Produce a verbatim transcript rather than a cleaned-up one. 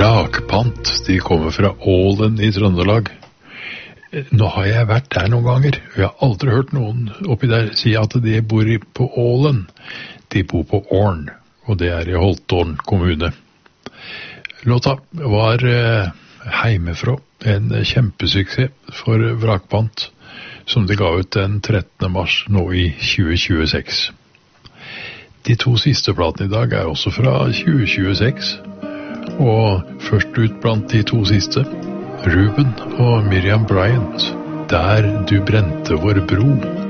Vrakpant, de kommer fra Ålen i Trøndelag. Nå har jeg vært der noen ganger, og jeg har aldri hørt noen oppi der si at de bor på Ålen. De bor på Årn, og det er i Holtårn kommune. Låta var eh, heimefra, en kjempesuksess for Vrakpant, som de ga ut den trettende mars nå i tjue tjueseks. De to siste platene i dag er også fra tjue tjueseks, og først ut blant de to siste, Ruben og Miriam Bryant, Der du brente vår bro.